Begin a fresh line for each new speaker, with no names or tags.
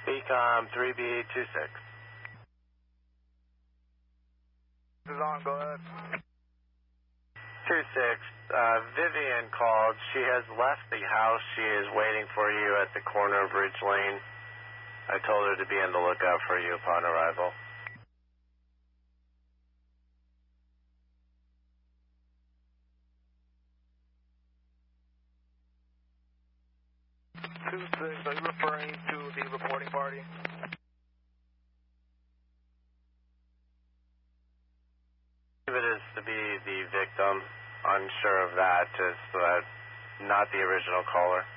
BCOM 3B26.
This is on, go ahead.
26. Vivian called. She has left the house. She is waiting for you at the corner of Ridge Lane. I told her to be on the lookout for you upon arrival.
Are you referring to the reporting party?
It is to be the victim. Unsure of that. It's not the original caller.